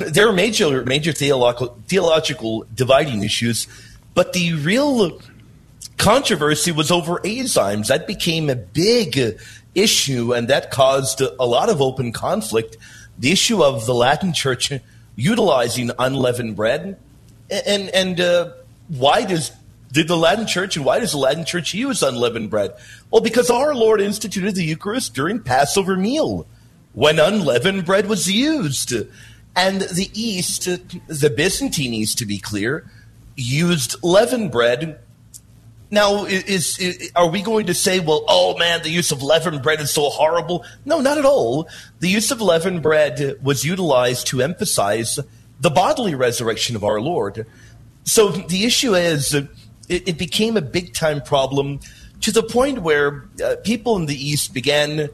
there are major theological dividing issues, but the real controversy was over enzymes. That became a big issue, and that caused a lot of open conflict. The issue of the Latin Church utilizing unleavened bread, and why does the Latin Church use unleavened bread? Well, because our Lord instituted the Eucharist during Passover meal, when unleavened bread was used. And the East, the Byzantine East, to be clear, used leavened bread. Now, are we going to say, well, oh man, the use of leavened bread is so horrible? No, not at all. The use of leavened bread was utilized to emphasize the bodily resurrection of our Lord. So the issue is, it became a big-time problem to the point where people in the East began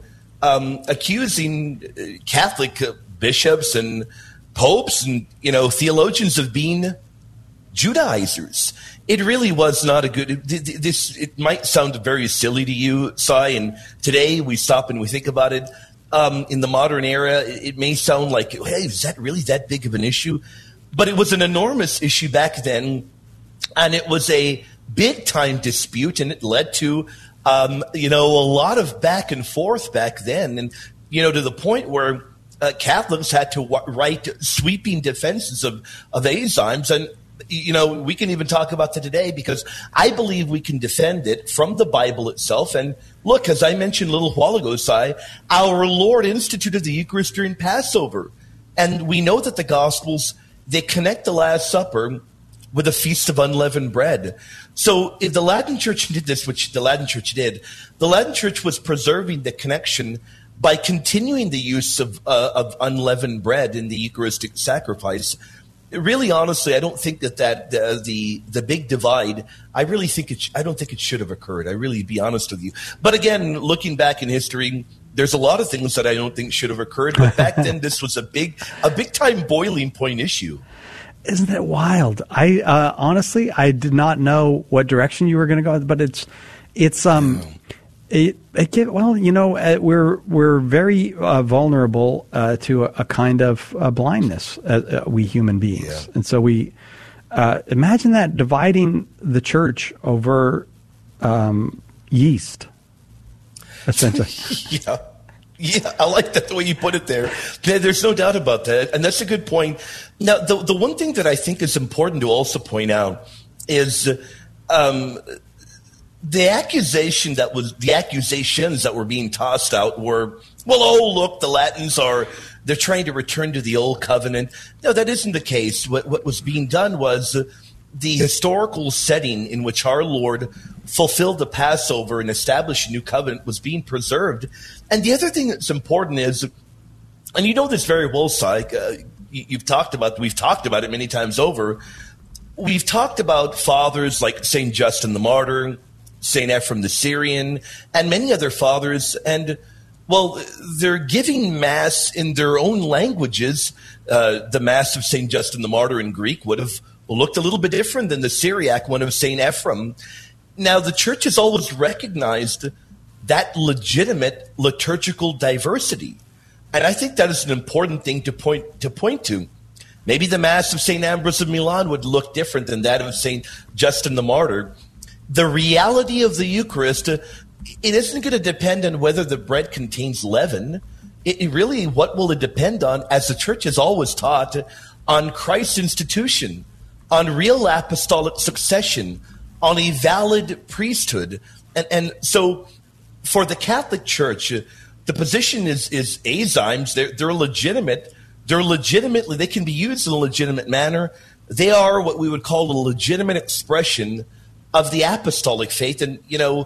accusing Catholic bishops and popes and theologians of being Judaizers. It really was not a good. It might sound very silly to you, Cy, and today we stop and we think about it. In the modern era, it may sound like, hey, is that really that big of an issue? But it was an enormous issue back then, and it was a big-time dispute, and it led to a lot of back and forth back then, and to the point where Catholics had to write sweeping defenses of enzymes, and we can even talk about that today because I believe we can defend it from the Bible itself. And look, as I mentioned a little while ago, Cy, our Lord instituted the Eucharist during Passover, and we know that the Gospels, they connect the Last Supper with a feast of unleavened bread. So if the Latin Church did this, which the Latin Church did, the Latin Church was preserving the connection by continuing the use of unleavened bread in the Eucharistic sacrifice. Really, honestly, I don't think that the big divide. I don't think it should have occurred. I really, be honest with you. But again, looking back in history, there's a lot of things that I don't think should have occurred. But back then, this was a big time boiling point issue. Isn't that wild? I honestly, I did not know what direction you were going to go, but we're very vulnerable to a kind of blindness, we human beings, yeah. And so we imagine that dividing the church over yeast, essentially. Yeah, I like that the way you put it there. There's no doubt about that, and that's a good point. Now, the one thing that I think is important to also point out is the accusations that were being tossed out were, well, look, the Latins they're trying to return to the old covenant. No, that isn't the case. What was being done was the historical setting in which our Lord fulfilled the Passover and established a new covenant was being preserved. And the other thing that's important is, and you know this very well, Syke, we've talked about it many times over. We've talked about fathers like St. Justin the Martyr, St. Ephrem the Syrian, and many other fathers, and, well, they're giving Mass in their own languages. The Mass of St. Justin the Martyr in Greek would have looked a little bit different than the Syriac one of St. Ephrem. Now, the Church has always recognized that legitimate liturgical diversity, and I think that is an important thing to point to. Maybe the Mass of St. Ambrose of Milan would look different than that of St. Justin the Martyr. The reality of the Eucharist, it isn't going to depend on whether the bread contains leaven. What will it depend on, as the Church has always taught, on Christ's institution, on real apostolic succession, on a valid priesthood. And so for the Catholic Church, the position is enzymes. They're legitimate. They can be used in a legitimate manner. They are what we would call a legitimate expression of the apostolic faith. And,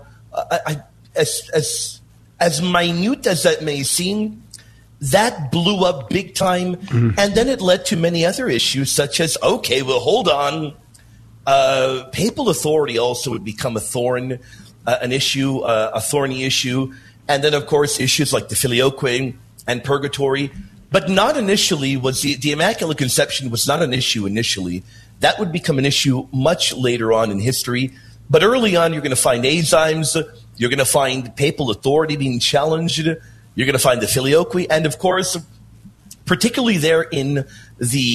as minute as that may seem, that blew up big time. Mm-hmm. And then it led to many other issues, such as, okay, well, hold on. Papal authority also would become a thorny issue. And then, of course, issues like the filioque and purgatory. But not initially was the Immaculate Conception was not an issue initially. That would become an issue much later on in history. But early on, you're going to find enzymes. You're going to find papal authority being challenged. You're going to find the filioque. And, of course, particularly there in the